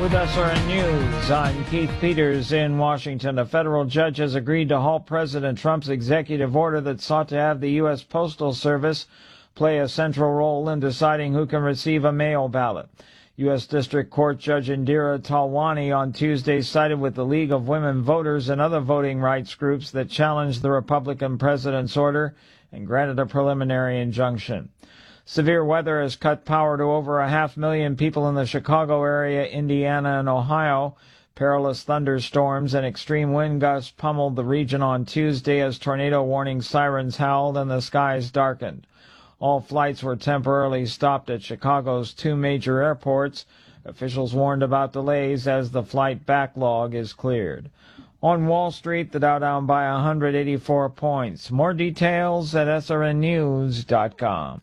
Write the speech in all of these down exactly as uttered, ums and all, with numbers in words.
With S R N News, I'm Keith Peters in Washington. A federal judge has agreed to halt President Trump's executive order that sought to have the U S Postal Service play a central role in deciding who can receive a mail ballot. U S District Court Judge Indira Talwani on Tuesday sided with the League of Women Voters and other voting rights groups that challenged the Republican president's order and granted a preliminary injunction. Severe weather has cut power to over a half million people in the Chicago area, Indiana, and Ohio. Perilous thunderstorms and extreme wind gusts pummeled the region on Tuesday as tornado warning sirens howled and the skies darkened. All flights were temporarily stopped at Chicago's two major airports. Officials warned about delays as the flight backlog is cleared. On Wall Street, the Dow down by one hundred eighty-four points. More details at S R N news dot com.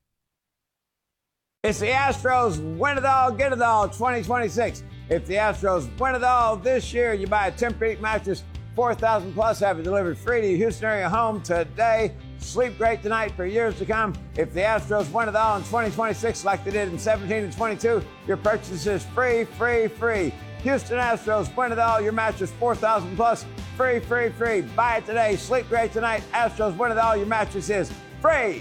It's the Astros win it all, get it all twenty twenty-six. If the Astros win it all this year, you buy a Tempur-Pedic mattress, four thousand plus, have it delivered free to your Houston area home today. Sleep great tonight for years to come. If the Astros win it all in twenty twenty-six like they did in seventeen and twenty-two, your purchase is free, free, free. Houston Astros win it all, your mattress four thousand plus, free, free, free. Buy it today, sleep great tonight. Astros win it all, your mattress is free.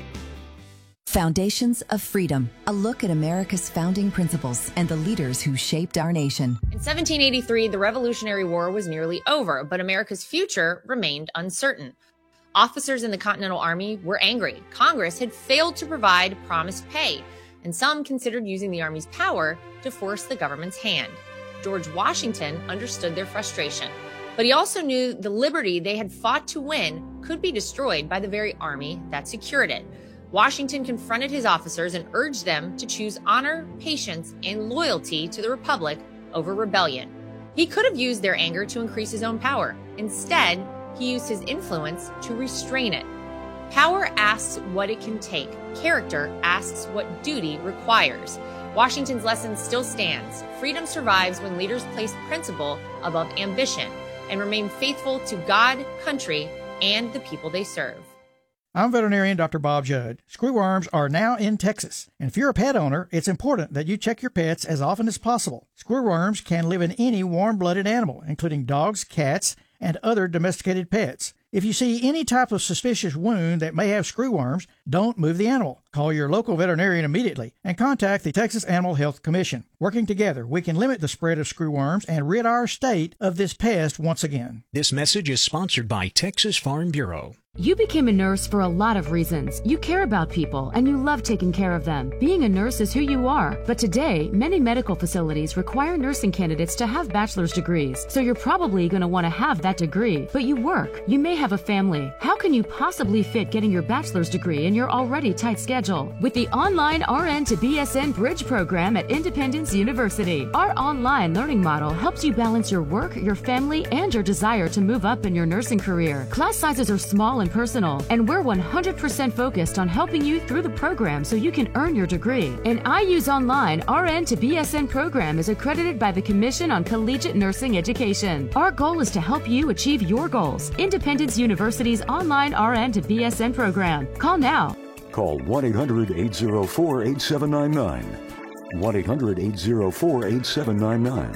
Foundations of Freedom, a look at America's founding principles and the leaders who shaped our nation. In seventeen eighty-three, the Revolutionary War was nearly over, but America's future remained uncertain. Officers in the Continental Army were angry. Congress had failed to provide promised pay, and some considered using the Army's power to force the government's hand. George Washington understood their frustration, but he also knew the liberty they had fought to win could be destroyed by the very army that secured it. Washington confronted his officers and urged them to choose honor, patience, and loyalty to the Republic over rebellion. He could have used their anger to increase his own power. Instead, he used his influence to restrain it. Power asks what it can take. Character asks what duty requires. Washington's lesson still stands. Freedom survives when leaders place principle above ambition and remain faithful to God, country, and the people they serve. I'm veterinarian Doctor Bob Judd. Screwworms are now in Texas. And if you're a pet owner, it's important that you check your pets as often as possible. Screwworms can live in any warm-blooded animal, including dogs, cats, and other domesticated pets. If you see any type of suspicious wound that may have screwworms, don't move the animal. Call your local veterinarian immediately and contact the Texas Animal Health Commission. Working together, we can limit the spread of screwworms and rid our state of this pest once again. This message is sponsored by Texas Farm Bureau. You became a nurse for a lot of reasons. You care about people and you love taking care of them. Being a nurse is who you are. But today, many medical facilities require nursing candidates to have bachelor's degrees. So you're probably going to want to have that degree. But you work. You may have a family. How can you possibly fit getting your bachelor's degree in your already tight schedule? With the online R N to B S N Bridge program at Independence University. Our online learning model helps you balance your work, your family, and your desire to move up in your nursing career. Class sizes are small and personal, and we're one hundred percent focused on helping you through the program so you can earn your degree. An I U's Online R N to B S N program is accredited by the Commission on Collegiate Nursing Education. Our goal is to help you achieve your goals. Independence University's online R N to B S N program. Call now. Call one eight hundred eight oh four eight seven nine nine. one eight hundred eight oh four eight seven nine nine.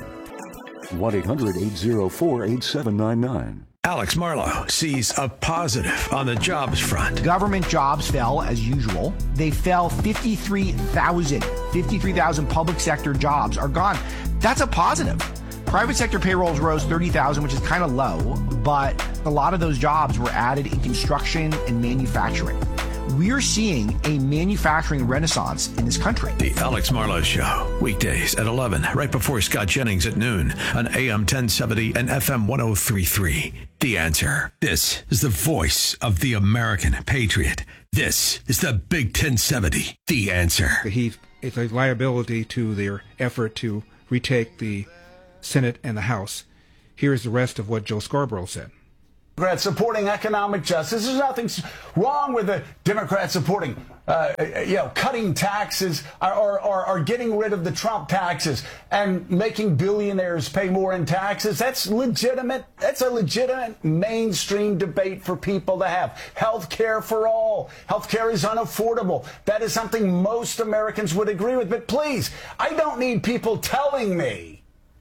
one eight hundred eight oh four eight seven nine nine. Alex Marlow sees a positive on the jobs front. Government jobs fell as usual. They fell fifty-three thousand. fifty-three thousand public sector jobs are gone. That's a positive. Private sector payrolls rose thirty thousand, which is kind of low, but a lot of those jobs were added in construction and manufacturing. We're seeing a manufacturing renaissance in this country. The Alex Marlow Show, weekdays at eleven, right before Scott Jennings at noon on A M ten seventy and F M one oh three point three. The Answer. This is the voice of the American patriot. This is the Big ten seventy. The Answer. He is a liability to their effort to retake the Senate and the House. Here's the rest of what Joe Scarborough said. Democrats supporting economic justice. There's nothing wrong with the Democrats supporting, uh, you know, cutting taxes or, or, or, or getting rid of the Trump taxes and making billionaires pay more in taxes. That's legitimate. That's a legitimate mainstream debate for people to have. Health care for all. Health care is unaffordable. That is something most Americans would agree with. But please, I don't need people telling me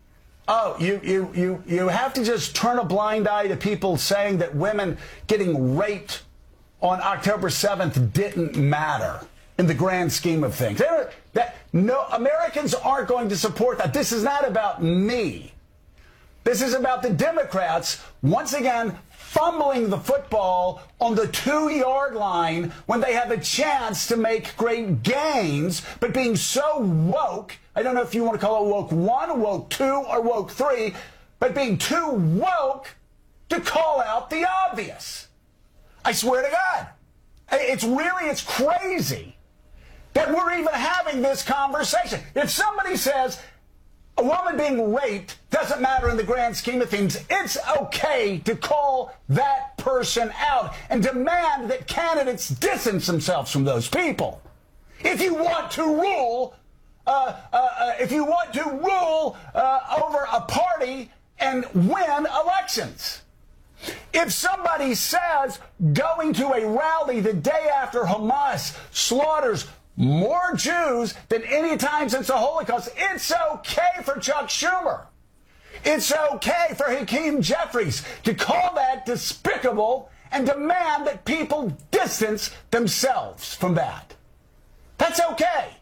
oh, you, you, you, you have to just turn a blind eye to people saying that women getting raped on October seventh didn't matter in the grand scheme of things. They're, that, no, Americans aren't going to support that. This is not about me. This is about the Democrats, once again, fumbling the football on the two-yard line when they have a chance to make great gains, but being so woke, I don't know if you want to call it woke one, woke two, or woke three, but being too woke to call out the obvious. I swear to God. It's really, it's crazy that we're even having this conversation. If somebody says a woman being raped doesn't matter in the grand scheme of things, it's okay to call that person out and demand that candidates distance themselves from those people. If you want to rule, uh, uh, uh, if you want to rule uh, over a party and win elections. If somebody says going to a rally the day after Hamas slaughters more Jews than any time since the Holocaust, it's okay for Chuck Schumer. It's okay for Hakeem Jeffries to call that despicable and demand that people distance themselves from that. That's okay.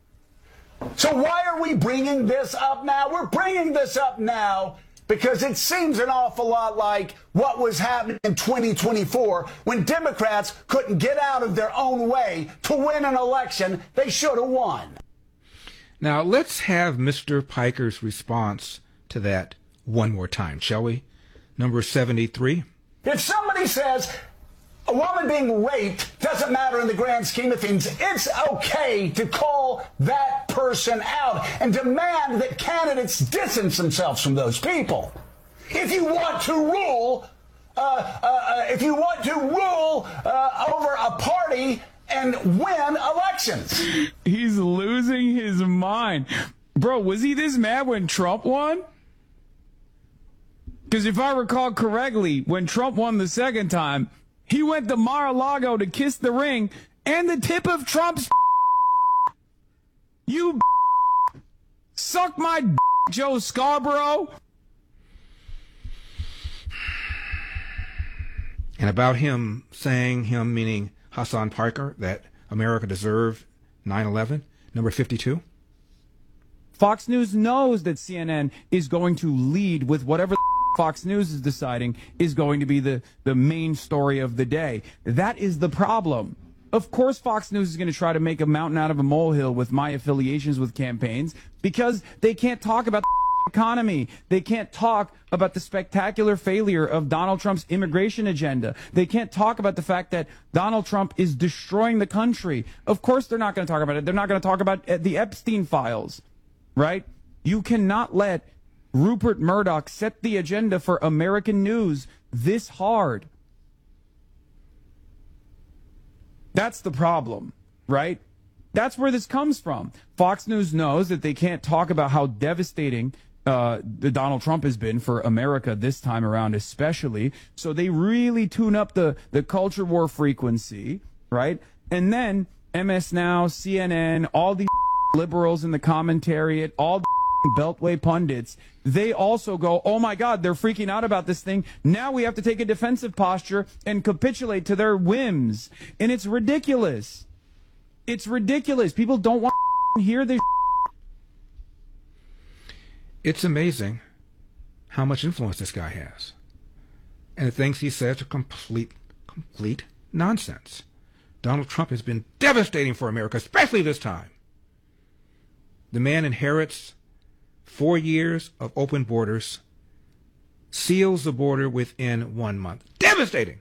So why are we bringing this up now? We're bringing this up now because it seems an awful lot like what was happening in twenty twenty-four when Democrats couldn't get out of their own way to win an election they should have won. Now, let's have Mister Piker's response to that one more time, shall we? Number seventy-three. If somebody says a woman being raped doesn't matter in the grand scheme of things, it's okay to call that person out and demand that candidates distance themselves from those people. If you want to rule, uh, uh, if you want to rule uh, over a party and win elections. He's losing his mind. Bro, was he this mad when Trump won? Because if I recall correctly, when Trump won the second time, he went to Mar-a-Lago to kiss the ring and the tip of Trump's You suck my Joe Scarborough. And about him saying, him meaning Hassan Piker, that America deserved nine eleven, number fifty-two. Fox News knows that C N N is going to lead with whatever Fox News is deciding is going to be the, the main story of the day. That is the problem. Of course, Fox News is going to try to make a mountain out of a molehill with my affiliations with campaigns because they can't talk about the economy. They can't talk about the spectacular failure of Donald Trump's immigration agenda. They can't talk about the fact that Donald Trump is destroying the country. Of course, they're not going to talk about it. They're not going to talk about the Epstein files, right? You cannot let Rupert Murdoch set the agenda for American news this hard. That's the problem, right? That's where this comes from. Fox News knows that they can't talk about how devastating uh, the Donald Trump has been for America this time around, especially. So they really tune up the, the culture war frequency, right? And then M S Now, C N N, all the liberals in the commentariat, all the Beltway pundits, they also go, oh my God, they're freaking out about this thing. Now we have to take a defensive posture and capitulate to their whims. And it's ridiculous. It's ridiculous. People don't want to hear this. It's amazing how much influence this guy has. And the things he says are complete, complete nonsense. Donald Trump has been devastating for America, especially this time. The man inherits four years of open borders, seals the border within one month. Devastating!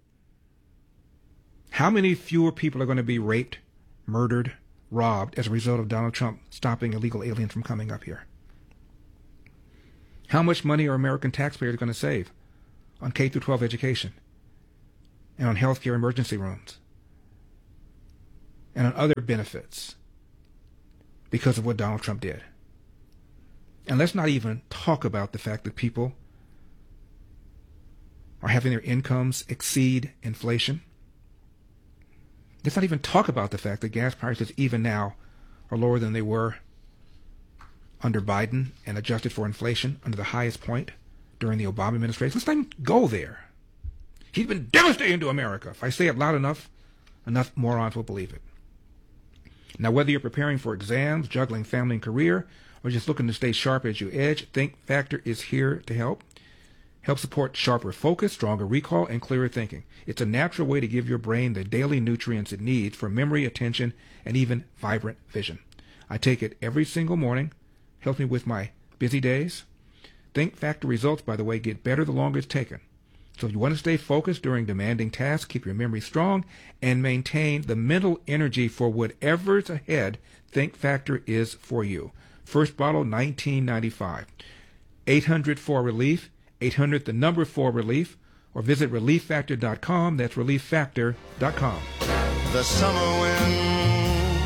How many fewer people are going to be raped, murdered, robbed as a result of Donald Trump stopping illegal aliens from coming up here? How much money are American taxpayers going to save on K through twelve education and on healthcare emergency rooms and on other benefits because of what Donald Trump did? And let's not even talk about the fact that people are having their incomes exceed inflation. Let's not even talk about the fact that gas prices even now are lower than they were under Biden and adjusted for inflation under the highest point during the Obama administration. Let's not even go there. He's been devastating to America. If I say it loud enough, enough morons will believe it. Now, whether you're preparing for exams, juggling family and career, or just looking to stay sharp as you edge, Think Factor is here to help. Help support sharper focus, stronger recall, and clearer thinking. It's a natural way to give your brain the daily nutrients it needs for memory, attention, and even vibrant vision. I take it every single morning. Helps me with my busy days. Think Factor results, by the way, get better the longer it's taken. So if you want to stay focused during demanding tasks, keep your memory strong, and maintain the mental energy for whatever's ahead, Think Factor is for you. First bottle, nineteen ninety-five. eight hundred four relief, eight hundred the number four relief, or visit relief factor dot com. That's relief factor dot com. The summer wind.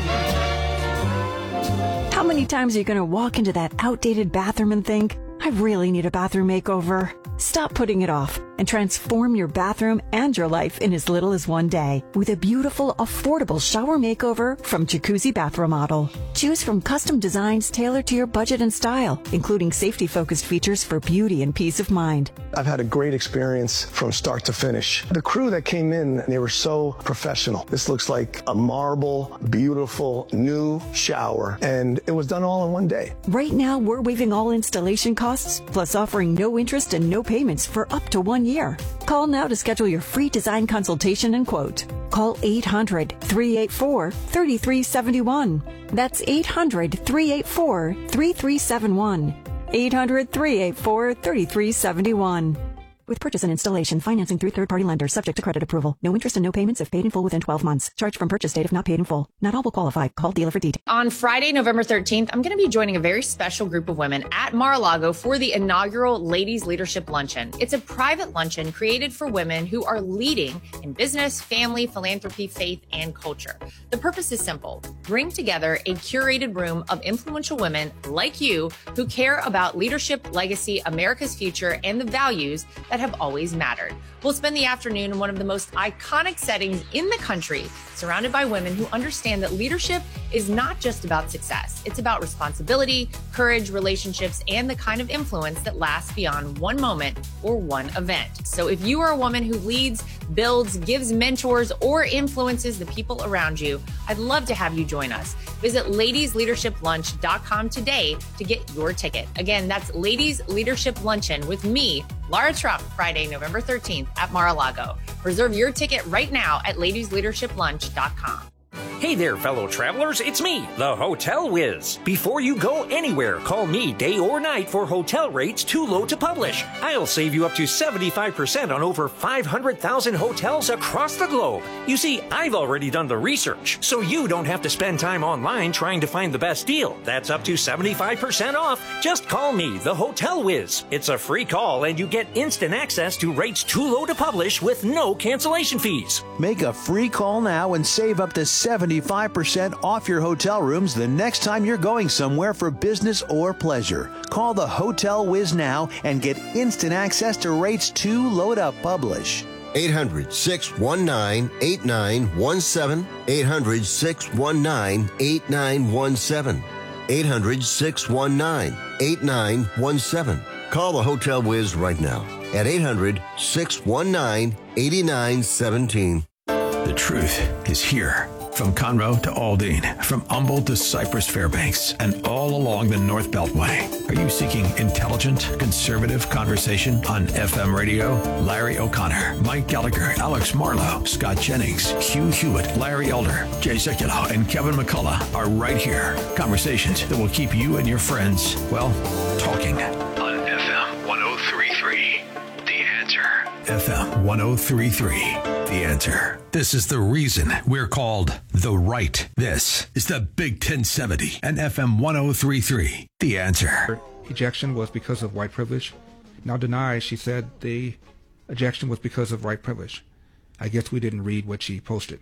How many times are you going to walk into that outdated bathroom and think, I really need a bathroom makeover? Stop putting it off and transform your bathroom and your life in as little as one day with a beautiful, affordable shower makeover from Jacuzzi Bath Remodel. Choose from custom designs tailored to your budget and style, including safety-focused features for beauty and peace of mind. I've had a great experience from start to finish. The crew that came in, they were so professional. This looks like a marble, beautiful, new shower, and it was done all in one day. Right now, we're waiving all installation costs, plus offering no interest and no payments for up to one year. Call now to schedule your free design consultation and quote. Call eight hundred, three eight four, three three seven one. That's eight hundred, three eight four, three three seven one. eight hundred, three eight four, three three seven one. With purchase and installation, financing through third-party lenders subject to credit approval. No interest and no payments if paid in full within twelve months. Charge from purchase date if not paid in full. Not all will qualify. Call dealer for details. On Friday, November thirteenth, I'm going to be joining a very special group of women at Mar-a-Lago for the inaugural Ladies Leadership Luncheon. It's a private luncheon created for women who are leading in business, family, philanthropy, faith, and culture. The purpose is simple. Bring together a curated room of influential women like you who care about leadership, legacy, America's future, and the values that have always mattered. We'll spend the afternoon in one of the most iconic settings in the country, surrounded by women who understand that leadership is not just about success. It's about responsibility, courage, relationships, and the kind of influence that lasts beyond one moment or one event. So if you are a woman who leads, builds, gives mentors, or influences the people around you, I'd love to have you join us. Visit ladies leadership lunch dot com today to get your ticket. Again, that's Ladies Leadership Luncheon with me, Laura Trump, Friday, November thirteenth at Mar-a-Lago. Reserve your ticket right now at ladies leadership lunch dot com. Hey there, fellow travelers. It's me, the Hotel Whiz. Before you go anywhere, call me day or night for hotel rates too low to publish. I'll save you up to seventy-five percent on over five hundred thousand hotels across the globe. You see, I've already done the research, so you don't have to spend time online trying to find the best deal. That's up to seventy-five percent off. Just call me, the Hotel Whiz. It's a free call, and you get instant access to rates too low to publish with no cancellation fees. Make a free call now and save up to seventy-five percent off your hotel rooms the next time you're going somewhere for business or pleasure. Call the Hotel Whiz now and get instant access to rates too low to publish. eight hundred, six one nine, eight nine one seven. eight hundred, six one nine, eight nine one seven. eight hundred, six one nine, eight nine one seven. Call the Hotel Whiz right now at eight hundred, six one nine, eight nine one seven. The truth is here. From Conroe to Aldine, from Humboldt to Cypress Fairbanks, and all along the North Beltway. Are you seeking intelligent, conservative conversation on F M radio? Larry O'Connor, Mike Gallagher, Alex Marlowe, Scott Jennings, Hugh Hewitt, Larry Elder, Jay Sekulow, and Kevin McCullough are right here. Conversations that will keep you and your friends, well, talking. On F M one oh three point three, The Answer. F M one oh three point three, The Answer. This is the reason we're called The Right. This is the Big ten seventy and F M one oh three point three, The Answer. Her ejection was because of white privilege. Now denies, she said the ejection was because of white privilege. I guess we didn't read what she posted.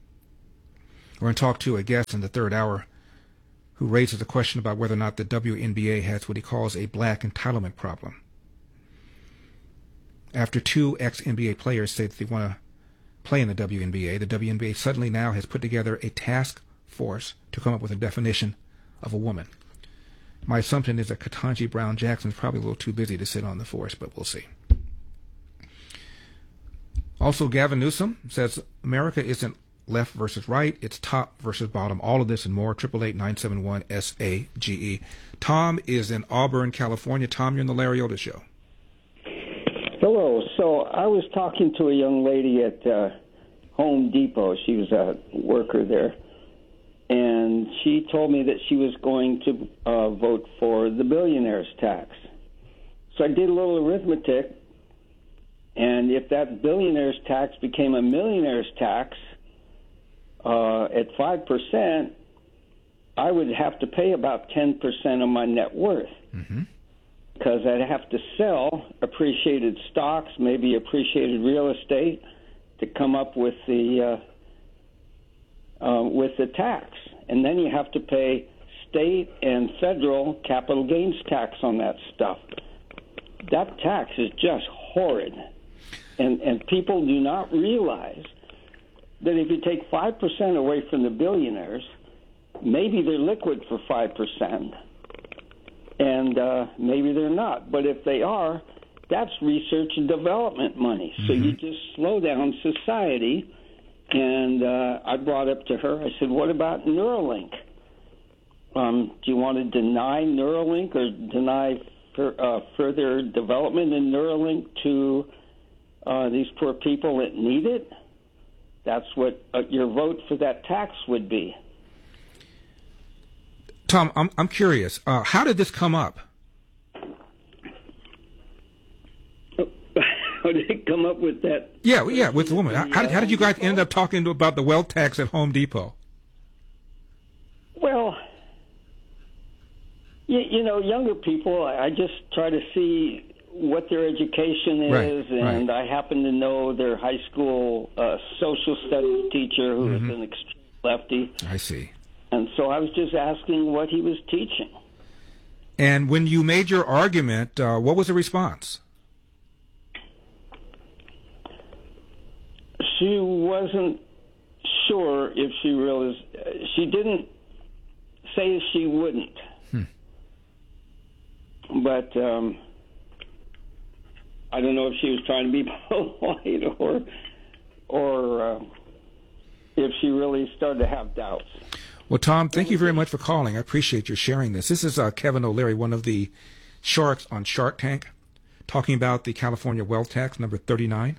We're going to talk to a guest in the third hour who raises a question about whether or not the W N B A has what he calls a black entitlement problem. After two ex-N B A players say that they want to play in the W N B A, the W N B A suddenly now has put together a task force to come up with a definition of a woman. My assumption is that Ketanji Brown Jackson's probably a little too busy to sit on the force, but we'll see. Also, Gavin Newsom says America isn't left versus right, it's top versus bottom. All of this and more. Triple eight nine seven one S A G E. Tom is in Auburn, California. Tom, you're in the Larry Otis Show. Hello. So I was talking to a young lady at uh, Home Depot. She was a worker there. And she told me that she was going to uh, vote for the billionaire's tax. So I did a little arithmetic. And if that billionaire's tax became a millionaire's tax uh, at five percent, I would have to pay about ten percent of my net worth. Mm-hmm. Because I'd have to sell appreciated stocks, maybe appreciated real estate, to come up with the uh, uh, with the tax, and then you have to pay state and federal capital gains tax on that stuff. That tax is just horrid, and and people do not realize that if you take five percent away from the billionaires, maybe they're liquid for five percent. And uh, maybe they're not. But if they are, that's research and development money. So mm-hmm. you just slow down society. And uh, I brought up to her, I said, what about Neuralink? Um, do you want to deny Neuralink or deny for, uh, further development in Neuralink to uh, these poor people that need it? That's what uh, your vote for that tax would be. Tom, I'm I'm curious. Uh, how did this come up? How did it come up with that? Yeah, yeah, with the woman. How did, how did you guys end up talking to, about the wealth tax at Home Depot? Well, you, you know, younger people, I, I just try to see what their education is, right, and right. I happen to know their high school uh, social studies teacher who mm-hmm. is an extreme lefty. I see. And so I was just asking what he was teaching. And when you made your argument, uh, what was the response? She wasn't sure if she realized. Uh, she didn't say she wouldn't. Hmm. But um, I don't know if she was trying to be polite or, or uh, if she really started to have doubts. Well, Tom, thank you very much for calling. I appreciate your sharing this. This is uh, Kevin O'Leary, one of the sharks on Shark Tank, talking about the California wealth tax, number thirty-nine.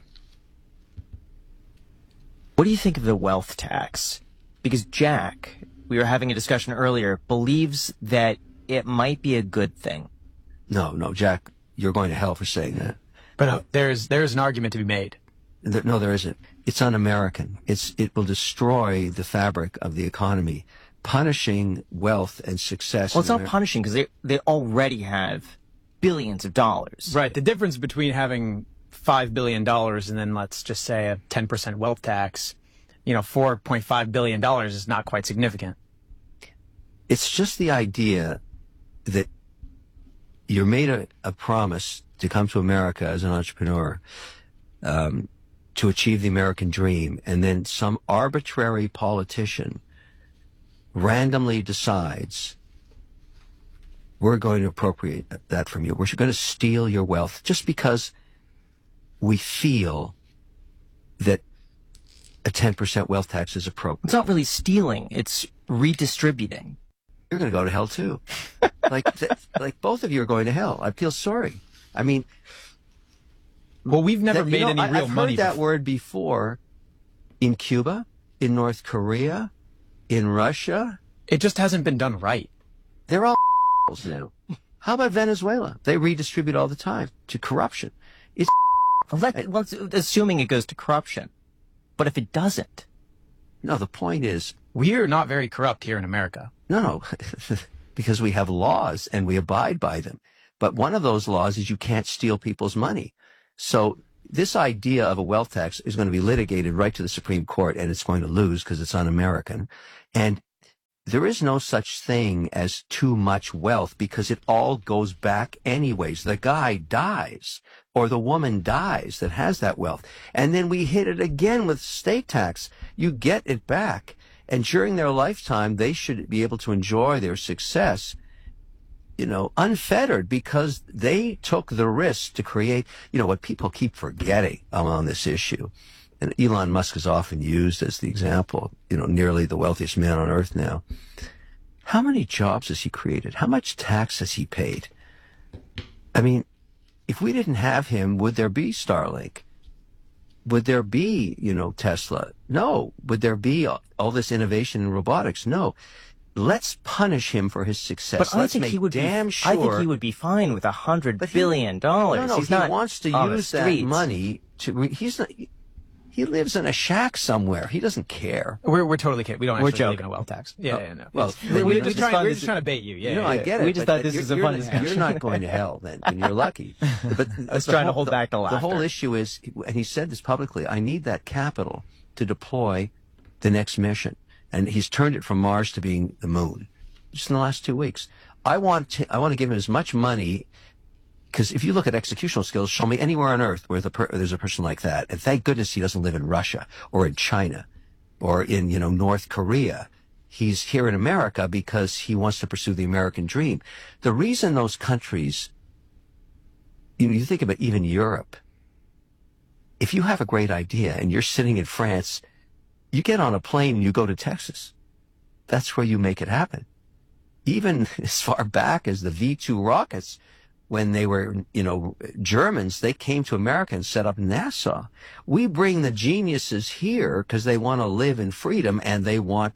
What do you think of the wealth tax? Because Jack, we were having a discussion earlier, believes that it might be a good thing. No, no, Jack, you're going to hell for saying that. But uh, there's there's an argument to be made. There, no, there isn't. It's un-American. It's it will destroy the fabric of the economy. Punishing wealth and success. Well, it's not punishing because they they already have billions of dollars. Right. The difference between having five billion dollars and then let's just say a ten percent wealth tax, you know, four point five billion dollars is not quite significant. It's just the idea that you're made a, a promise to come to America as an entrepreneur, um, to achieve the American dream, and then some arbitrary politician randomly decides we're going to appropriate that from you. We're going to steal your wealth just because we feel that a ten percent wealth tax is appropriate. It's not really stealing. It's redistributing. You're going to go to hell too. like, th- like both of you are going to hell. I feel sorry. I mean, well, we've never that, made you know, any real I've money. I've heard that word before in Cuba, in North Korea, in Russia. It just hasn't been done right. They're all now. How about Venezuela? They redistribute all the time to corruption. It's well, that, well, assuming it goes to corruption. But if it doesn't? No, the point is... We're not very corrupt here in America. No, no, because we have laws and we abide by them. But one of those laws is you can't steal people's money. So this idea of a wealth tax is going to be litigated right to the Supreme Court, and it's going to lose because it's un-American. And there is no such thing as too much wealth because it all goes back anyways. The guy dies or the woman dies that has that wealth. And then we hit it again with state tax. You get it back. And during their lifetime, they should be able to enjoy their success you know, unfettered because they took the risk to create, you know, what people keep forgetting on this issue. And Elon Musk is often used as the example, you know, nearly the wealthiest man on earth now. How many jobs has he created? How much tax has he paid? I mean, if we didn't have him, would there be Starlink? Would there be, you know, Tesla? No. Would there be all, all this innovation in robotics? No. Let's punish him for his success. But Let's I think make he would damn be, sure. I think he would be fine with a hundred billion dollars. No, no, he's he not wants to on use the that streets. money to. He's not. He lives in a shack somewhere. He doesn't care. We're we're totally kidding. We don't We're actually believe joking. in a wealth tax. Yeah, Oh, yeah, no. well, we, then we, you're we just try, fun we're to- just trying to bait you. Yeah, no, yeah, I yeah. get it. We just but thought this you're- is a you're fun not- discussion. You're not going to hell then, and you're lucky. But I was the trying to whole- hold back the The whole laughter. issue is, and he said this publicly, I need that capital to deploy the next mission. And he's turned it from Mars to being the moon just in the last two weeks. I want to, I want to give him as much money, because if you look at executional skills, show me anywhere on earth where the per, there's a person like that. And thank goodness he doesn't live in Russia or in China or in, you know, North Korea. He's here in America because he wants to pursue the American dream. The reason those countries, you know, you think about even Europe, if you have a great idea and you're sitting in France, you get on a plane and you go to Texas. That's where you make it happen. Even as far back as the V two rockets, when they were, you know, Germans, they came to America and set up NASA. We bring the geniuses here because they want to live in freedom and they want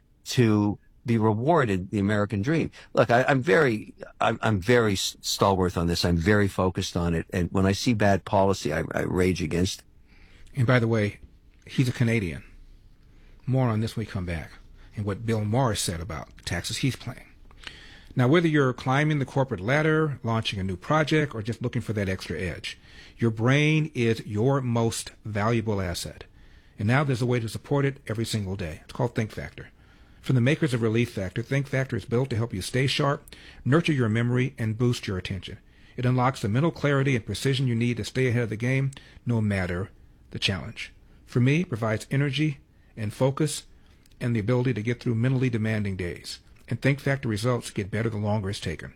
to be rewarded the American dream. Look, I, I'm very, I'm, I'm very stalwart on this. I'm very focused on it. And when I see bad policy, I, I rage against it. And by the way, he's a Canadian. More on this when we come back and what Bill Morris said about the taxes he's paying. Now, whether you're climbing the corporate ladder, launching a new project, or just looking for that extra edge, your brain is your most valuable asset. And now there's a way to support it every single day. It's called Think Factor. From the makers of Relief Factor, Think Factor is built to help you stay sharp, nurture your memory, and boost your attention. It unlocks the mental clarity and precision you need to stay ahead of the game, no matter the challenge. For me, it provides energy and focus and the ability to get through mentally demanding days. And Think Factor results get better the longer it's taken.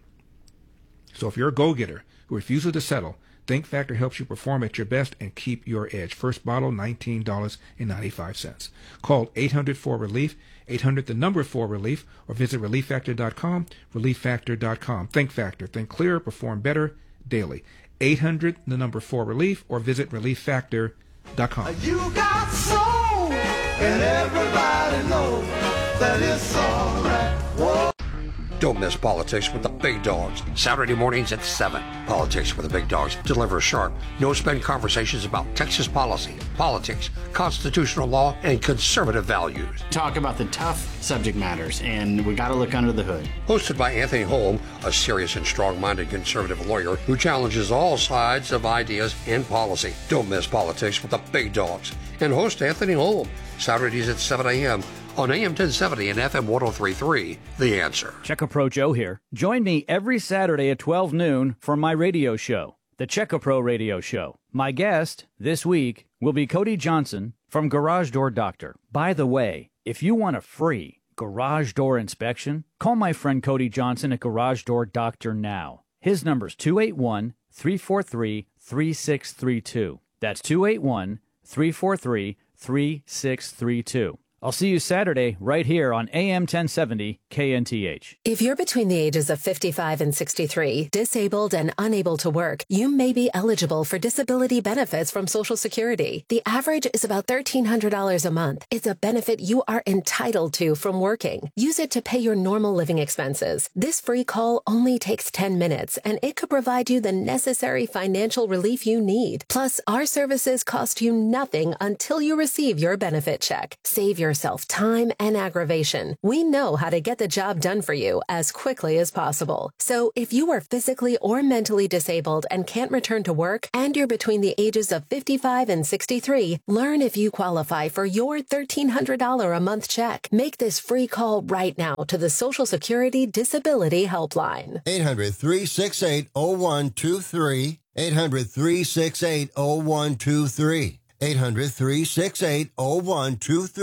So if you're a go-getter who refuses to settle, Think Factor helps you perform at your best and keep your edge. First bottle, nineteen dollars and ninety-five cents. Call eight hundred four relief, eight hundred the number four relief, or visit relief factor dot com, relief factor dot com. Think Factor. Think clearer, perform better daily. eight hundred the number four relief, or visit relief factor dot com. You got soul, and everybody knows that it's all right. Whoa. Don't miss Politics with the Big Dogs. Saturday mornings at seven. Politics with the Big Dogs deliver sharp, no-spin conversations about Texas policy, politics, constitutional law, and conservative values. Talk about the tough subject matters, and we got to look under the hood. Hosted by Anthony Holm, a serious and strong-minded conservative lawyer who challenges all sides of ideas and policy. Don't miss Politics with the Big Dogs. And host Anthony Holm, Saturdays at seven a.m. on A M ten seventy and F M ten thirty-three, The Answer. CheckAPro Joe here. Join me every Saturday at twelve noon for my radio show, the CheckAPro Radio Show. My guest this week will be Cody Johnson from Garage Door Doctor. By the way, if you want a free garage door inspection, call my friend Cody Johnson at Garage Door Doctor now. His number's two eight one, three four three, three six three two. That's two eight one, three four three, three six three two. I'll see you Saturday right here on A M ten seventy K N T H. If you're between the ages of fifty-five and sixty-three, disabled and unable to work, you may be eligible for disability benefits from Social Security. The average is about thirteen hundred dollars a month. It's a benefit you are entitled to from working. Use it to pay your normal living expenses. This free call only takes ten minutes, and it could provide you the necessary financial relief you need. Plus, our services cost you nothing until you receive your benefit check. Save your yourself time and aggravation. We know how to get the job done for you as quickly as possible. So if you are physically or mentally disabled and can't return to work, and you're between the ages of fifty-five and sixty-three, learn if you qualify for your thirteen hundred dollars a month check. Make this free call right now to the Social Security Disability Helpline. eight hundred, three six eight, oh one two three. eight hundred, three six eight, oh one two three. eight hundred, three six eight, oh one two three.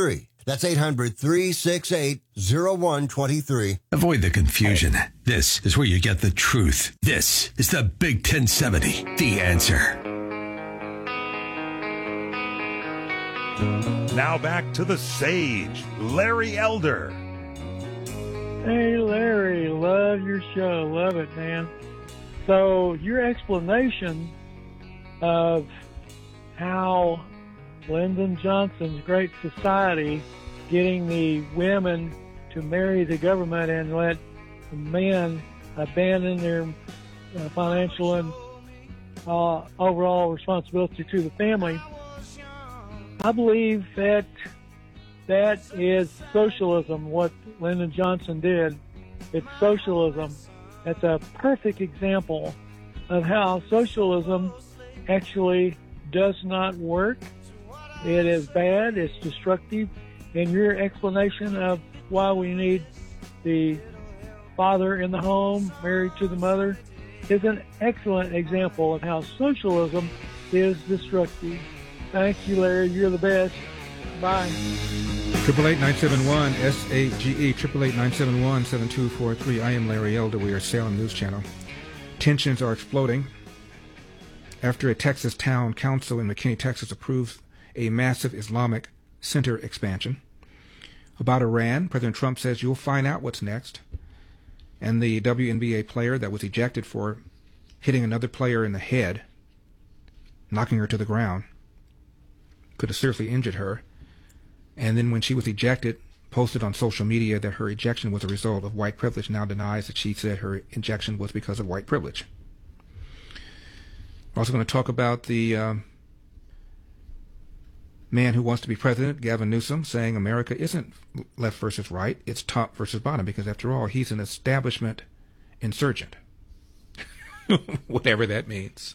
That's eight hundred, three six eight, oh one two three. Avoid the confusion. This is where you get the truth. This is the Big ten seventy, The Answer. Now back to the sage, Larry Elder. Hey, Larry, love your show. Love it, man. So your explanation of how Lyndon Johnson's Great Society getting the women to marry the government and let the men abandon their uh, financial and uh, overall responsibility to the family, I believe that that is socialism, what Lyndon Johnson did. It's socialism. That's a perfect example of how socialism actually does not work. It is bad, it's destructive, and your explanation of why we need the father in the home married to the mother is an excellent example of how socialism is destructive. Thank you, Larry. You're the best. Bye. Triple eight nine seven one S A G E triple eight nine seven one seven two four three. I am Larry Elder. We are Salem News Channel. Tensions are exploding after a Texas town council in McKinney, Texas, approves a massive Islamic center expansion. About Iran, President Trump says you'll find out what's next. And the W N B A player that was ejected for hitting another player in the head, knocking her to the ground, could have seriously injured her. And then when she was ejected, posted on social media that her ejection was a result of white privilege, now denies that she said her ejection was because of white privilege. We're also going to talk about the um, man who wants to be president, Gavin Newsom, saying America isn't left versus right, it's top versus bottom, because after all, he's an establishment insurgent. Whatever that means.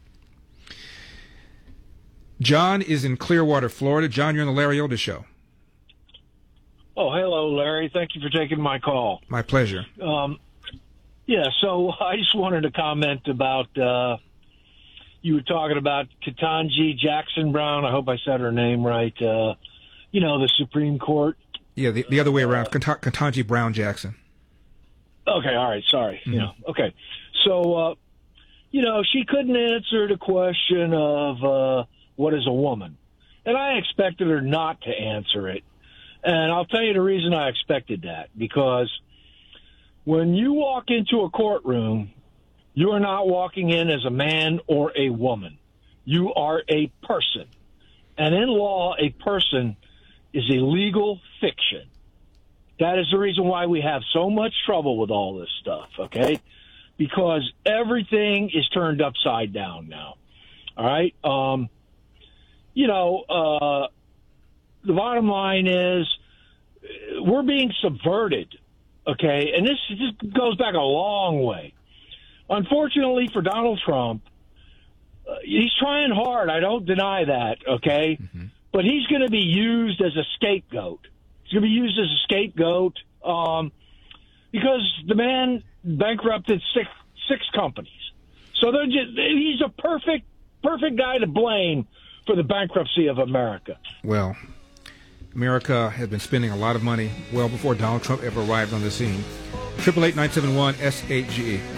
John is in Clearwater, Florida. John, you're on the Larry Elder Show. Oh, hello, Larry. Thank you for taking my call. My pleasure. Um, yeah, so I just wanted to comment about, uh, you were talking about Ketanji Jackson Brown. I hope I said her name right. Uh, you know, the Supreme Court. Yeah, the, the other way around. Ket- Ketanji Brown Jackson. Okay, all right, sorry. Mm-hmm. Yeah, okay. So, uh, you know, she couldn't answer the question of uh, what is a woman. And I expected her not to answer it. And I'll tell you the reason I expected that. Because when you walk into a courtroom, you are not walking in as a man or a woman. You are a person. And in law, a person is a legal fiction. That is the reason why we have so much trouble with all this stuff, okay? Because everything is turned upside down now, all right? Um, you know, uh, the bottom line is we're being subverted, okay? And this just goes back a long way. Unfortunately for Donald Trump, uh, he's trying hard. I don't deny that, okay? Mm-hmm. But he's going to be used as a scapegoat. He's going to be used as a scapegoat um, because the man bankrupted six six companies. So they're just, he's a perfect perfect guy to blame for the bankruptcy of America. Well, America has been spending a lot of money well before Donald Trump ever arrived on the scene. Triple eight nine seven one S eight G E.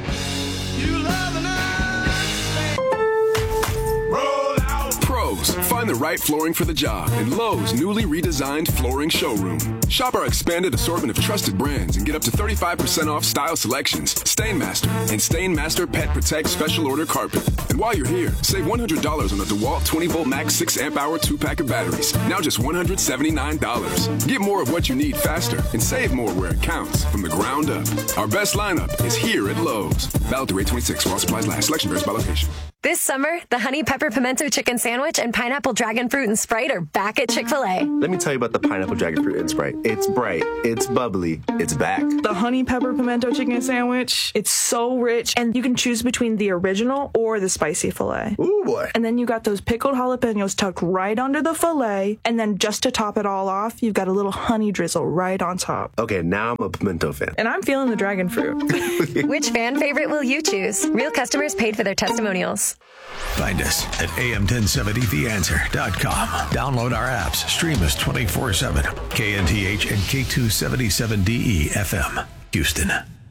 Pros, find the right flooring for the job in Lowe's newly redesigned flooring showroom. Shop our expanded assortment of trusted brands and get up to thirty-five percent off style selections, Stainmaster, and Stainmaster Pet Protect Special Order Carpet. And while you're here, save one hundred dollars on the DeWalt twenty volt max six amp hour two-pack of batteries, now just one hundred seventy-nine dollars. Get more of what you need faster and save more where it counts from the ground up. Our best lineup is here at Lowe's. Valid through eight twenty-six while supplies last. Selection varies by location. This summer, the Honey Pepper Pimento Chicken Sandwich and Pineapple Dragon Fruit and Sprite are back at Chick-fil-A. Let me tell you about the Pineapple Dragon Fruit and Sprite. It's bright, it's bubbly, it's back. The Honey Pepper Pimento Chicken Sandwich, it's so rich, and you can choose between the original or the spicy filet. Ooh, boy. And then you got those pickled jalapenos tucked right under the filet, and then just to top it all off, you've got a little honey drizzle right on top. Okay, now I'm a pimento fan. And I'm feeling the dragon fruit. Which fan favorite will you choose? Real customers paid for their testimonials. rules. Find us at A M ten seventy the answer dot com. Download our apps. Stream us twenty-four seven. K N T H and K two seventy-seven D E F M, Houston.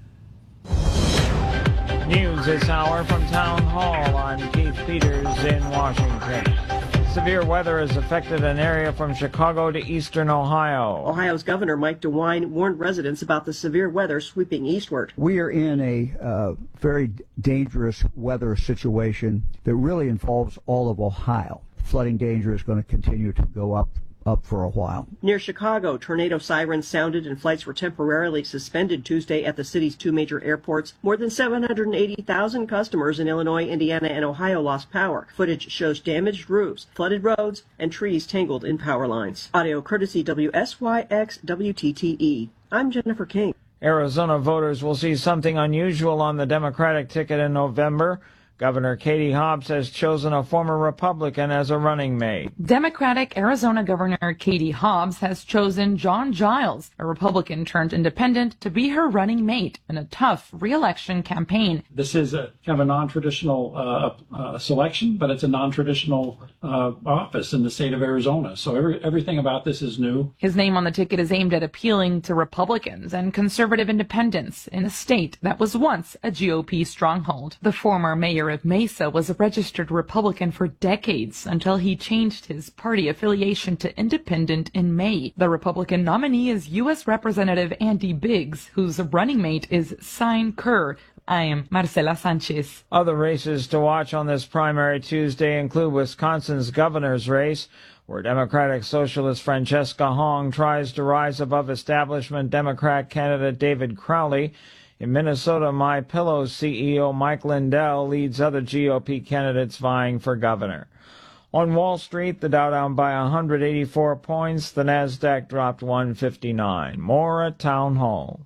News this hour from Town Hall. I'm Keith Peters in Washington. Severe weather has affected an area from Chicago to eastern Ohio. Ohio's Governor Mike DeWine warned residents about the severe weather sweeping eastward. We are in a uh, very dangerous weather situation that really involves all of Ohio. Flooding danger is going to continue to go up up for a while. Near Chicago, tornado sirens sounded and flights were temporarily suspended Tuesday at the city's two major airports. More than seven hundred eighty thousand customers in Illinois, Indiana, and Ohio lost power. Footage shows damaged roofs, flooded roads, and trees tangled in power lines. Audio courtesy W S Y X W T T E. I'm Jennifer King. Arizona voters will see something unusual on the Democratic ticket in November. Governor Katie Hobbs has chosen a former Republican as a running mate. Democratic Arizona Governor Katie Hobbs has chosen John Giles, a Republican turned independent, to be her running mate in a tough re-election campaign. This is a kind of a non-traditional uh, uh, selection, but it's a non-traditional uh, office in the state of Arizona. So every, everything about this is new. His name on the ticket is aimed at appealing to Republicans and conservative independents in a state that was once a G O P stronghold. The former mayor of Mesa was a registered Republican for decades until he changed his party affiliation to independent in May. The Republican nominee is U S Representative Andy Biggs, whose running mate is Sine Kerr. I am Marcela Sanchez. Other races to watch on this primary Tuesday include Wisconsin's governor's race, where Democratic Socialist Francesca Hong tries to rise above establishment Democrat candidate David Crowley. In Minnesota, MyPillow's C E O Mike Lindell leads other G O P candidates vying for governor. On Wall Street, the Dow down by one hundred eighty-four points, the Nasdaq dropped one fifty-nine. More at Town Hall.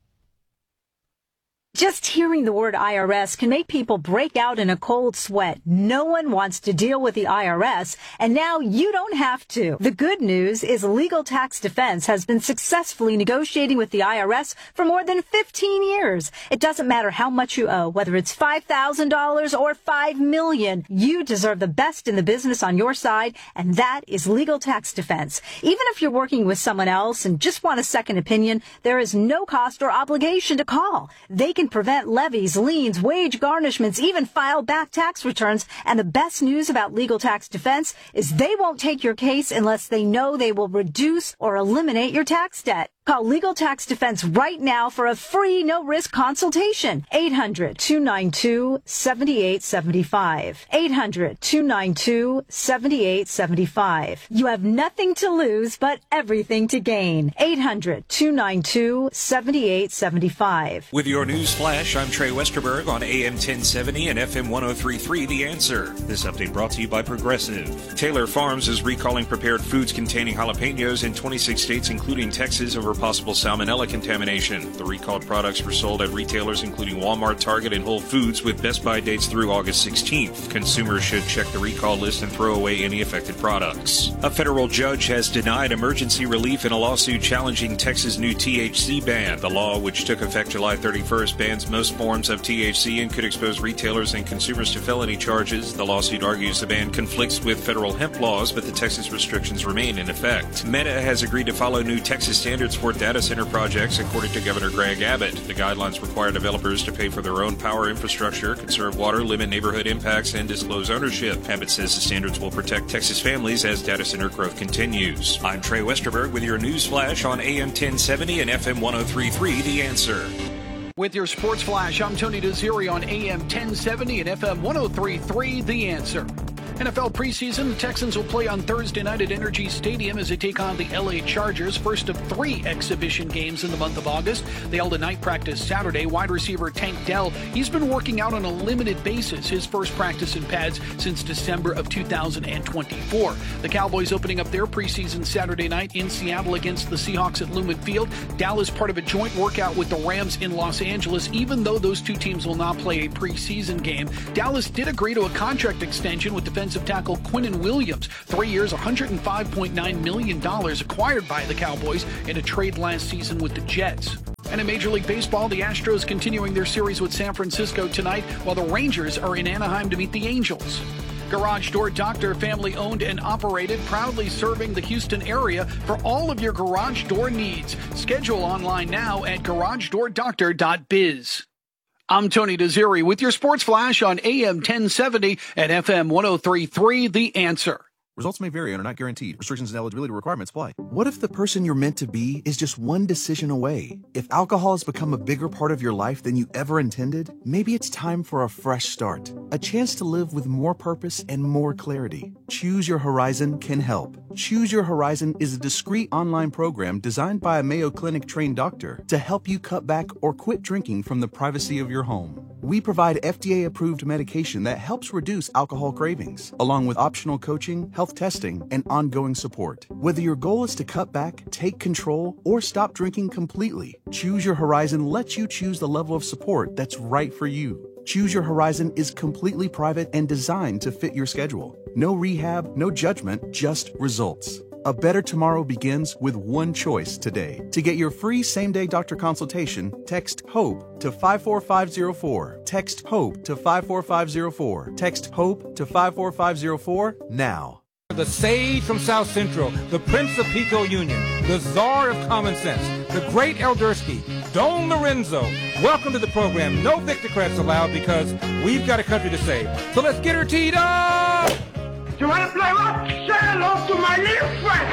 Just hearing the word I R S can make people break out in a cold sweat. No one wants to deal with the I R S, and now you don't have to. The good news is Legal Tax Defense has been successfully negotiating with the I R S for more than fifteen years. It doesn't matter how much you owe, whether it's five thousand dollars or five million dollars. You deserve the best in the business on your side, and that is Legal Tax Defense. Even if you're working with someone else and just want a second opinion, there is no cost or obligation to call. They can prevent levies, liens, wage garnishments, even file back tax returns. And the best news about Legal Tax Defense is they won't take your case unless they know they will reduce or eliminate your tax debt. Call Legal Tax Defense right now for a free, no-risk consultation. eight hundred, two nine two, seven eight seven five. eight hundred, two nine two, seven eight seven five. You have nothing to lose, but everything to gain. eight hundred, two nine two, seven eight seven five. With your news flash, I'm Trey Westerberg on A M ten seventy and F M ten thirty-three The Answer. This update brought to you by Progressive. Taylor Farms is recalling prepared foods containing jalapenos in twenty-six states, including Texas, over possible salmonella contamination. The recalled products were sold at retailers including Walmart, Target, and Whole Foods with Best Buy dates through August sixteenth. Consumers should check the recall list and throw away any affected products. A federal judge has denied emergency relief in a lawsuit challenging Texas' new T H C ban. The law, which took effect July thirty-first, bans most forms of T H C and could expose retailers and consumers to felony charges. The lawsuit argues the ban conflicts with federal hemp laws, but the Texas restrictions remain in effect. Meta has agreed to follow new Texas standards for data center projects, according to Governor Greg Abbott. The guidelines require developers to pay for their own power infrastructure, conserve water, limit neighborhood impacts, and disclose ownership. Abbott says the standards will protect Texas families as data center growth continues. I'm Trey Westerberg with your news flash on A M ten seventy and F M ten thirty-three The Answer. With your sports flash, I'm Tony Desiri on A M ten seventy and F M ten thirty-three The Answer. N F L preseason, the Texans will play on Thursday night at Energy Stadium as they take on the L A Chargers, first of three exhibition games in the month of August. They held a night practice Saturday. Wide receiver Tank Dell, he's been working out on a limited basis, his first practice in pads since December of two thousand twenty-four. The Cowboys opening up their preseason Saturday night in Seattle against the Seahawks at Lumen Field. Dallas part of a joint workout with the Rams in Los Angeles. Even though those two teams will not play a preseason game, Dallas did agree to a contract extension with defensive tackle Quinnen Williams. Three years, one hundred five point nine million dollars acquired by the Cowboys in a trade last season with the Jets. And in Major League Baseball, the Astros continuing their series with San Francisco tonight, while the Rangers are in Anaheim to meet the Angels. Garage Door Doctor, family owned and operated, proudly serving the Houston area for all of your garage door needs. Schedule online now at garage door doctor dot biz. I'm Tony Desiri with your Sports Flash on A M ten seventy and F M one oh three point three, The Answer. Results may vary and are not guaranteed. Restrictions and eligibility requirements apply. What if the person you're meant to be is just one decision away? If alcohol has become a bigger part of your life than you ever intended, maybe it's time for a fresh start. A chance to live with more purpose and more clarity. Choose Your Horizon can help. Choose Your Horizon is a discreet online program designed by a Mayo Clinic trained doctor to help you cut back or quit drinking from the privacy of your home. We provide F D A-approved medication that helps reduce alcohol cravings, along with optional coaching, health testing, and ongoing support. Whether your goal is to cut back, take control, or stop drinking completely, Choose Your Horizon lets you choose the level of support that's right for you. Choose Your Horizon is completely private and designed to fit your schedule. No rehab, no judgment, just results. A better tomorrow begins with one choice today. To get your free same-day doctor consultation, text HOPE to five four five zero four. Text HOPE to five four five zero four. Text HOPE to five four five zero four now. The sage from South Central, the Prince of Pico Union, the Czar of Common Sense, the great Eldersky, Don Lorenzo. Welcome to the program. No Victocrats allowed because we've got a country to save. So let's get her teed up! You want to play what? Say hello to my little friend.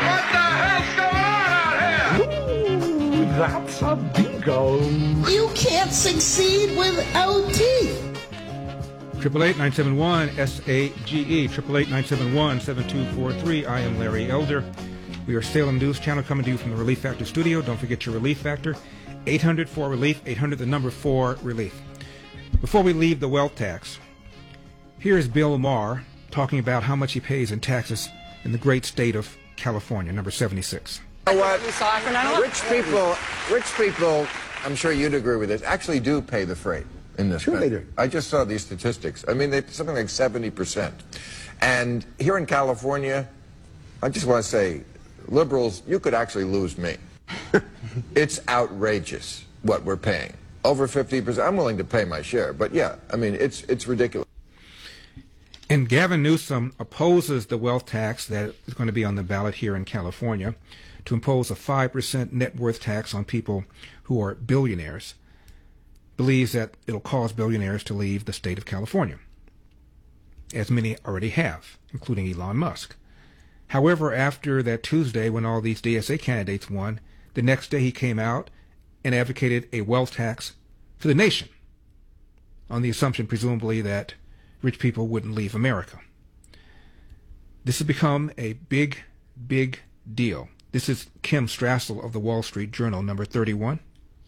What the hell's going on out here? Ooh, that's a bingo. You can't succeed without teeth. Triple eight nine seven one S A G E. Triple eight nine seven one seven two four three. I am Larry Elder. We are Salem News Channel coming to you from the Relief Factor studio. Don't forget your Relief Factor. eight hundred four relief. eight hundred the number four relief. Before we leave the wealth tax, here's Bill Maher talking about how much he pays in taxes in the great state of California, number seventy-six. You know what? Rich people, rich people, I'm sure you'd agree with this, actually do pay the freight in this Sure country. they do. I just saw these statistics. I mean, they, something like seventy percent. And here in California, I just want to say, liberals, you could actually lose me. It's outrageous what we're paying. Over fifty percent. I'm willing to pay my share. But yeah, I mean, it's it's ridiculous. And Gavin Newsom opposes the wealth tax that is going to be on the ballot here in California to impose a five percent net worth tax on people who are billionaires. Believes that it'll cause billionaires to leave the state of California, as many already have, including Elon Musk. However, after that Tuesday when all these D S A candidates won, the next day he came out and advocated a wealth tax for the nation, on the assumption, presumably, that rich people wouldn't leave America. This has become a big, big deal. This is Kim Strassel of the Wall Street Journal, number thirty-one.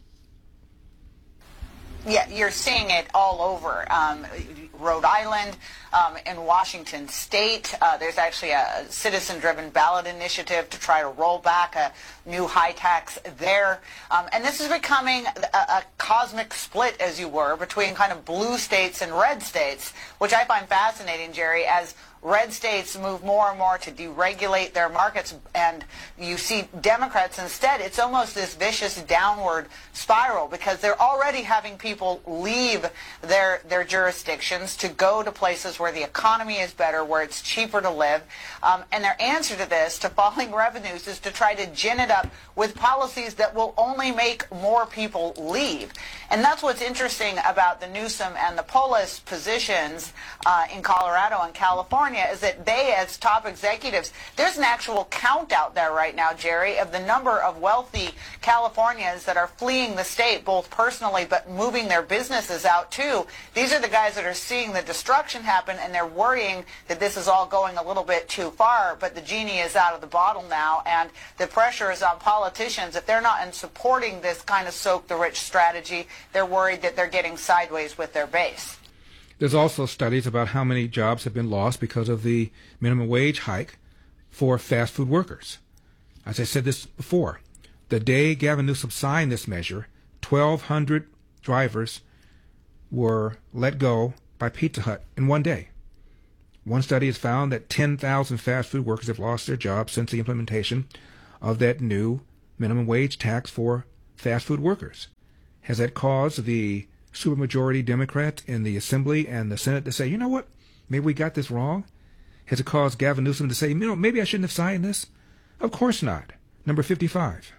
Yeah, you're seeing it all over. Um, Rhode Island, um, in Washington State, uh, there's actually a citizen-driven ballot initiative to try to roll back a new high tax there. Um, and this is becoming a, a cosmic split, as you were, between kind of blue states and red states, which I find fascinating, Jerry, as red states move more and more to deregulate their markets, and you see Democrats instead, it's almost this vicious downward spiral because they're already having people leave their their jurisdictions to go to places where the economy is better, where it's cheaper to live. Um, and their answer to this, to falling revenues, is to try to gin it up with policies that will only make more people leave. And that's what's interesting about the Newsom and the Polis positions uh, in Colorado and California, is that they, as top executives, there's an actual count out there right now, Jerry, of the number of wealthy Californians that are fleeing the state, both personally but moving their businesses out too. These are the guys that are seeing the destruction happen, and they're worrying that this is all going a little bit too far, but the genie is out of the bottle now, and the pressure is on politicians. If they're not in supporting this kind of soak the rich strategy, they're worried that they're getting sideways with their base. There's also studies about how many jobs have been lost because of the minimum wage hike for fast food workers. As I said this before, the day Gavin Newsom signed this measure, twelve hundred drivers were let go by Pizza Hut in one day. One study has found that ten thousand fast food workers have lost their jobs since the implementation of that new minimum wage tax for fast food workers. Has that caused the supermajority Democrats in the Assembly and the Senate to say, you know what, maybe we got this wrong? Has it caused Gavin Newsom to say, you know, maybe I shouldn't have signed this? Of course not. Number fifty-five.